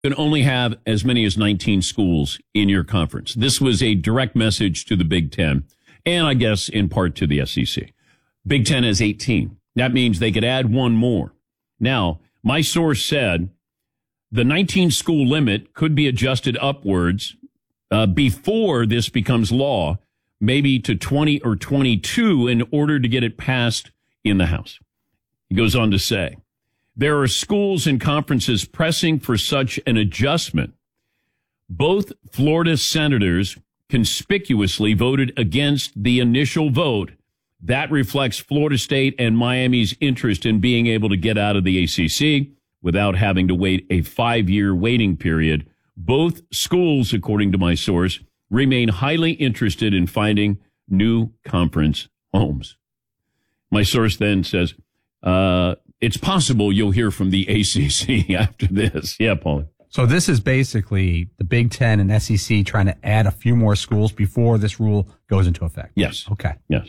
can only have as many as 19 schools in your conference. This was a direct message to the Big Ten, and I guess in part to the SEC. Big Ten has 18. That means they could add one more. Now, my source said the 19-school limit could be adjusted upwards before this becomes law, maybe to 20 or 22 in order to get it passed in the House. He goes on to say, there are schools and conferences pressing for such an adjustment. Both Florida senators conspicuously voted against the initial vote. That reflects Florida State and Miami's interest in being able to get out of the ACC without having to wait a 5-year waiting period. Both schools, according to my source, remain highly interested in finding new conference homes. My source then says, it's possible you'll hear from the ACC after this. Yeah, Paul. So this is basically the Big Ten and SEC trying to add a few more schools before this rule goes into effect. Yes. Okay. Yes.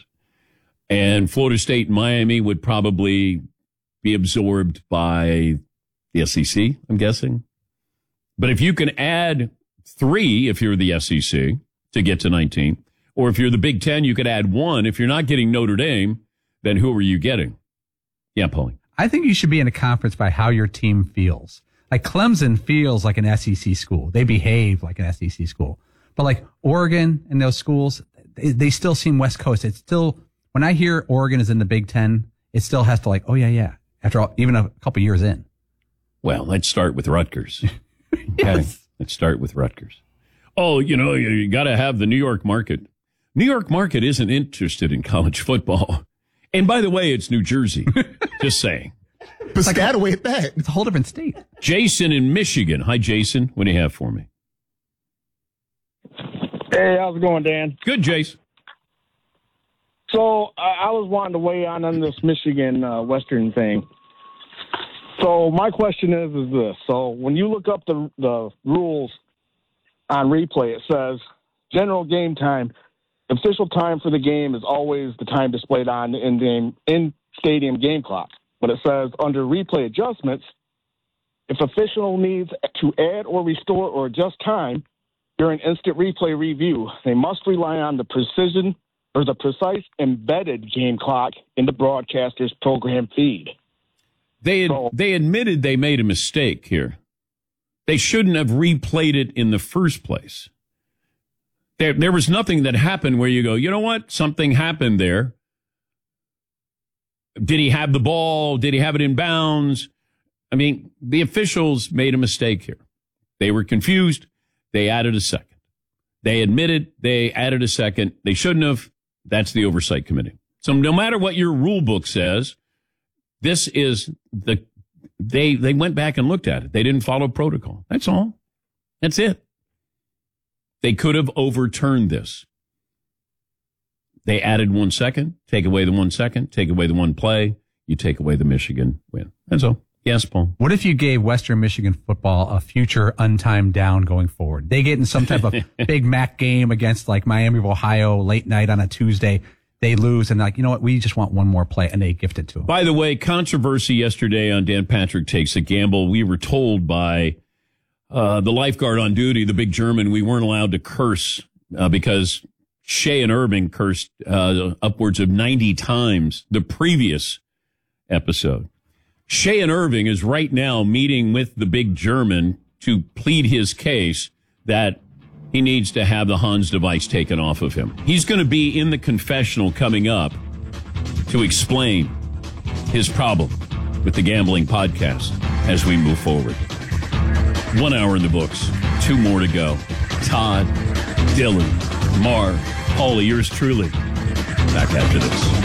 And Florida State and Miami would probably be absorbed by the SEC, I'm guessing. But if you can add 3 if you're the SEC to get to 19, or if you're the Big Ten, you could add 1. If you're not getting Notre Dame, then who are you getting? Yeah, Paulie. I think you should be in a conference by how your team feels. Like Clemson feels like an SEC school. They behave like an SEC school. But like Oregon and those schools, they still seem West Coast. It's still, when I hear Oregon is in the Big Ten, it still has to like, oh yeah. After all, even a couple years in. Well, let's start with Rutgers. Yes. Okay. Let's start with Rutgers. Oh, you got to have the New York market. New York market isn't interested in college football. And by the way, it's New Jersey. Just saying. Piscataway at that. It's a whole different state. Jason in Michigan. Hi, Jason. What do you have for me? Hey, how's it going, Dan? Good, Jason. So I was wanting to weigh on this Michigan Western thing. So my question is this. So when you look up the rules on replay, it says general game time. Official time for the game is always the time displayed on the in-stadium game clock. But it says under replay adjustments, if official needs to add or restore or adjust time during instant replay review, they must rely on the precision or the precise embedded game clock in the broadcaster's program feed. They admitted they made a mistake here. They shouldn't have replayed it in the first place. There was nothing that happened where you go, you know what? Something happened there. Did he have the ball? Did he have it in bounds? I mean, the officials made a mistake here. They were confused. They added a second. They admitted they added a second. They shouldn't have. That's the oversight committee. So no matter what your rule book says, this is they went back and looked at it. They didn't follow protocol. That's all. That's it. They could have overturned this. They added 1 second, take away the 1 second, take away the 1 play, you take away the Michigan win. That's all. Yes, Paul. What if you gave Western Michigan football a future untimed down going forward? They get in some type of Big Mac game against like Miami of Ohio late night on a Tuesday. They lose and like, you know what? We just want one more play and they gift it to them. By the way, controversy yesterday on Dan Patrick Takes a Gamble. We were told by the lifeguard on duty, the big German, we weren't allowed to curse because Shea and Irving cursed upwards of 90 times the previous episode. Shea and Irving is right now meeting with the big German to plead his case that he needs to have the Hans device taken off of him. He's going to be in the confessional coming up to explain his problem with the gambling podcast as we move forward. 1 hour in the books, 2 more to go. Todd, Dylan, Mark, Paulie, yours truly. Back after this.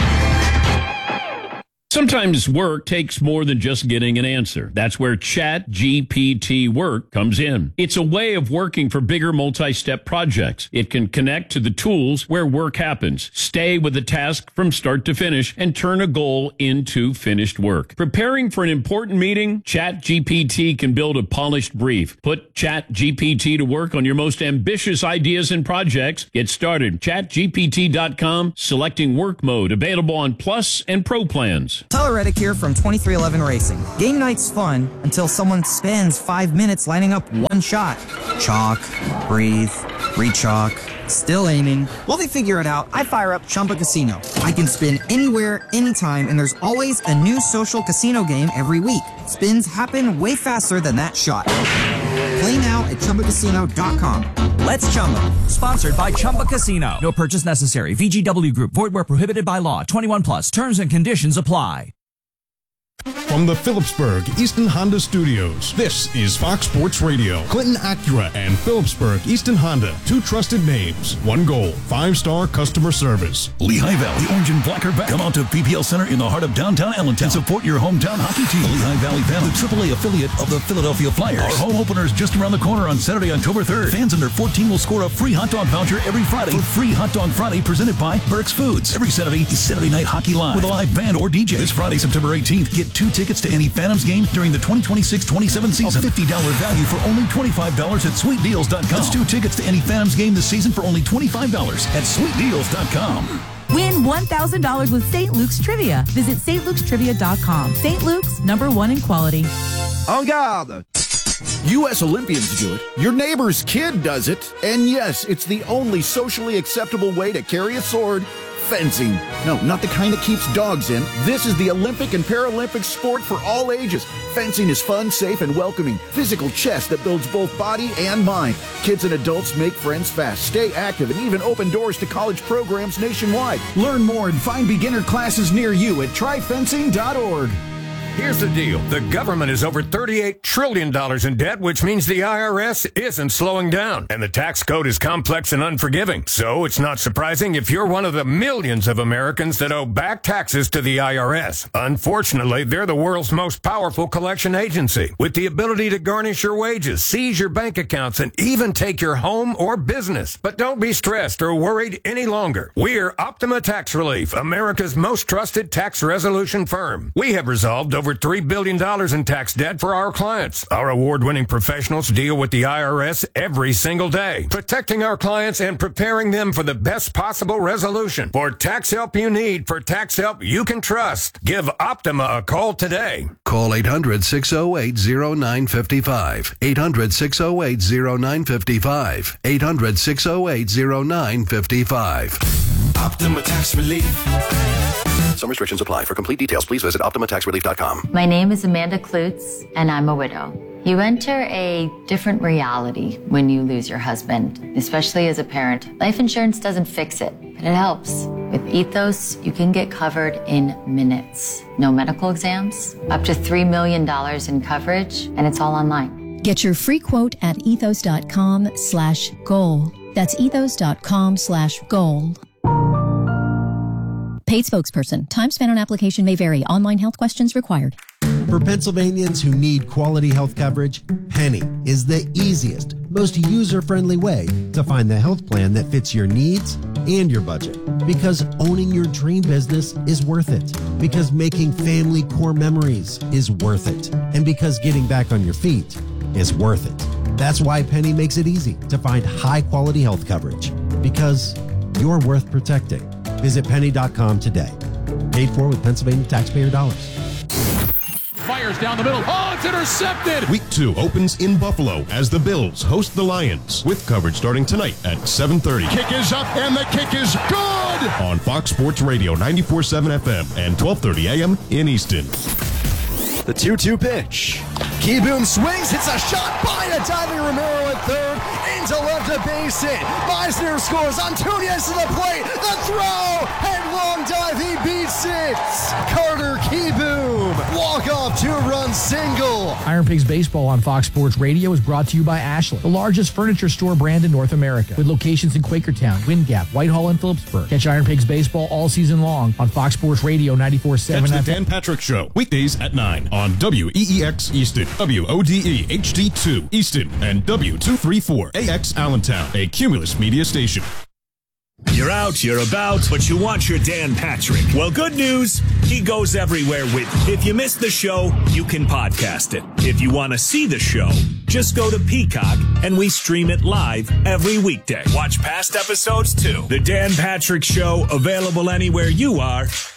Sometimes work takes more than just getting an answer. That's where ChatGPT Work comes in. It's a way of working for bigger multi-step projects. It can connect to the tools where work happens, stay with the task from start to finish, and turn a goal into finished work. Preparing for an important meeting? ChatGPT can build a polished brief. Put ChatGPT to work on your most ambitious ideas and projects. Get started. ChatGPT.com, selecting work mode, available on Plus and Pro plans. Tyler Reddick here from 2311 Racing. Game night's fun until someone spends 5 minutes lining up one shot. Chalk, breathe, re-chalk, still aiming. While they figure it out, I fire up Chumba Casino. I can spin anywhere, anytime, and there's always a new social casino game every week. Spins happen way faster than that shot. Play now at ChumbaCasino.com. Let's Chumba. Sponsored by Chumba Casino. No purchase necessary. VGW Group. Void where prohibited by law. 21 plus. Terms and conditions apply. From the Phillipsburg Easton Honda Studios, this is Fox Sports Radio. Clinton Acura and Phillipsburg Easton Honda, two trusted names, one goal, 5-star customer service. Lehigh Valley Orange and Black are back. Come out to PPL Center in the heart of downtown Allentown and support your hometown hockey team. The Lehigh Valley Phantom, the AAA affiliate of the Philadelphia Flyers. Our home opener is just around the corner on Saturday, October 3rd. Fans under 14 will score a free hot dog voucher every Friday for Free Hot Dog Friday presented by Burke's Foods. Every Saturday is Saturday Night Hockey Live with a live band or DJ. This Friday, September 18th, get 2 tickets to any Phantoms game during the 2026-27 season. A $50 value for only $25 at sweetdeals.com. That's 2 tickets to any Phantoms game this season for only $25 at sweetdeals.com. Win $1,000 with St. Luke's Trivia. Visit stlukes.trivia.com. St. Luke's, #1 in quality. En garde! U.S. Olympians do it. Your neighbor's kid does it. And yes, it's the only socially acceptable way to carry a sword. Fencing. No, not the kind that keeps dogs in. This is the Olympic and Paralympic sport for all ages. Fencing is fun, safe, and welcoming. Physical chess that builds both body and mind. Kids and adults make friends fast, stay active, and even open doors to college programs nationwide. Learn more and find beginner classes near you at tryfencing.org. Here's the deal. The government is over $38 trillion in debt, which means the IRS isn't slowing down. And the tax code is complex and unforgiving. So it's not surprising if you're one of the millions of Americans that owe back taxes to the IRS. Unfortunately, they're the world's most powerful collection agency, with the ability to garnish your wages, seize your bank accounts, and even take your home or business. But don't be stressed or worried any longer. We're Optima Tax Relief, America's most trusted tax resolution firm. We have resolved over $3 billion in tax debt for our clients. Our award-winning professionals deal with the IRS every single day, protecting our clients and preparing them for the best possible resolution. For tax help you need, for tax help you can trust, give Optima a call today. Call 800-608-0955. 800-608-0955. 800-608-0955. Optima Tax Relief. Some restrictions apply. For complete details, please visit OptimaTaxRelief.com. My name is Amanda Klutz, and I'm a widow. You enter a different reality when you lose your husband, especially as a parent. Life insurance doesn't fix it, but it helps. With Ethos, you can get covered in minutes. No medical exams, up to $3 million in coverage, and it's all online. Get your free quote at ethos.com/goal. That's ethos.com/goal. Paid spokesperson. Time spent on application may vary. Online health questions required. For Pennsylvanians who need quality health coverage, Penny is the easiest, most user-friendly way to find the health plan that fits your needs and your budget. Because owning your dream business is worth it. Because making family core memories is worth it. And because getting back on your feet is worth it. That's why Penny makes it easy to find high-quality health coverage. Because you're worth protecting. Visit penny.com today. Paid for with Pennsylvania taxpayer dollars. Fires down the middle. Oh, it's intercepted. Week 2 opens in Buffalo as the Bills host the Lions, with coverage starting tonight at 7:30. Kick is up and the kick is good. On Fox Sports Radio 94.7 FM and 12:30 AM in Easton. The 2-2 pitch. Keyboom swings, hits a shot by a diving Romero at third, into left at base hit. Meisner scores, Antunias to the plate, the throw, headlong dive, he beats it. Carter Keyboom, walk-off 2-run single. Iron Pigs Baseball on Fox Sports Radio is brought to you by Ashland, the largest furniture store brand in North America, with locations in Quakertown, Wind Gap, Whitehall, and Phillipsburg. Catch Iron Pigs Baseball all season long on Fox Sports Radio 94.7 Catch FM. the Dan Patrick Show, weekdays at 9 on WEEX Easton, WODE HD2 Easton, and W234AX Allentown, a Cumulus media station. You're out, you're about, but you want your Dan Patrick. Well, good news, he goes everywhere with you. If you missed the show, you can podcast it. If you want to see the show, just go to Peacock, and we stream it live every weekday. Watch past episodes, too. The Dan Patrick Show, available anywhere you are